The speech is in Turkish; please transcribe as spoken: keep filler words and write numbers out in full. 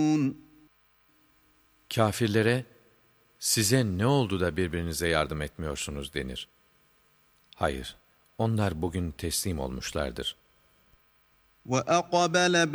Kâfirlere, size ne oldu da birbirinize yardım etmiyorsunuz denir. Hayır, onlar bugün teslim olmuşlardır. وَأَقْبَلَ